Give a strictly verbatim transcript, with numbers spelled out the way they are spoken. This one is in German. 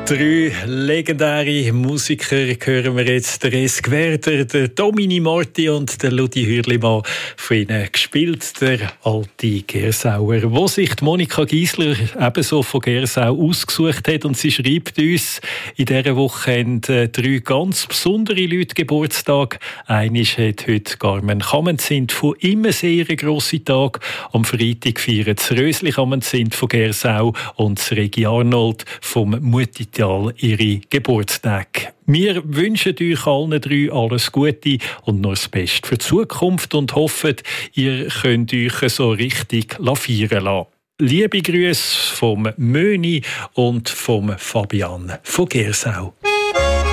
Drei legendäre Musiker hören wir jetzt. Der Esgwerder, der Domini Marti und der Ludi Hürlimann. Von ihnen gespielt der alte Gersauer, wo sich die Monika Giesler ebenso von Gersau ausgesucht hat. Und sie schreibt uns, in dieser Woche haben drei ganz besondere Leute Geburtstag. Eines hat heute Carmen Kamenzint von Immersee einen grossen Tag. Am Freitag feiern das Rösli Kamenzint von Gersau und das Regi Arnold vom Mutital ihre Geburtstage. Wir wünschen euch allen drei alles Gute und noch das Beste für die Zukunft und hoffen, ihr könnt euch so richtig feiern lassen. Liebe Grüße vom Möni und vom Fabian von Gersau.